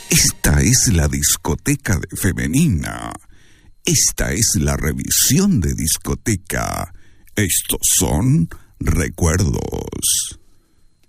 Esta es la discoteca de femenina. Esta es la revisión de discoteca. Estos son recuerdos.